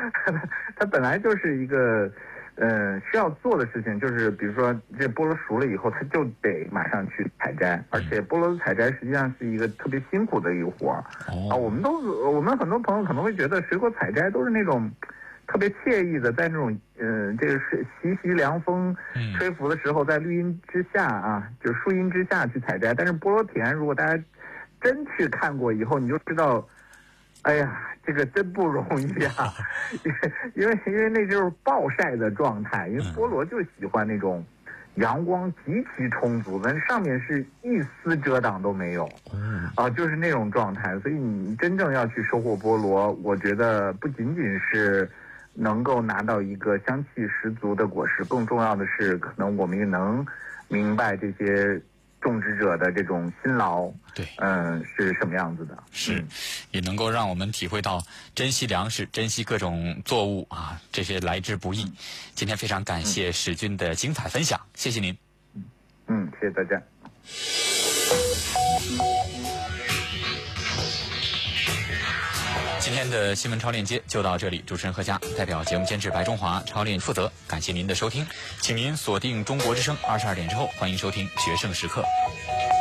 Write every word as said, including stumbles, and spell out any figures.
它本来就是一个。呃，需要做的事情就是，比如说这菠萝熟了以后，它就得马上去采摘，而且菠萝的采摘实际上是一个特别辛苦的一个活儿。啊，我们都我们很多朋友可能会觉得水果采摘都是那种特别惬意的，在那种呃这个是习习凉风吹拂的时候，在绿荫之下啊，就是树荫之下去采摘。但是菠萝田，如果大家真去看过以后，你就知道。哎呀，这个真不容易啊！因为因为那就是暴晒的状态，因为菠萝就喜欢那种阳光极其充足的，上面是一丝遮挡都没有，啊，就是那种状态。所以你真正要去收获菠萝，我觉得不仅仅是能够拿到一个香气十足的果实，更重要的是，可能我们也能明白这些种植者的这种辛劳， 对， 嗯，是什么样子的？ 是，也能够让我们体会到珍惜粮食、珍惜各种作物啊，这些来之不易。嗯、今天非常感谢史军的精彩分享，嗯、谢谢您。 嗯，谢谢大家。 今天的新闻超链接就到这里，主持人何佳代表节目监制白中华、超链负责，感谢您的收听，请您锁定中国之声二十二点之后，欢迎收听决胜时刻。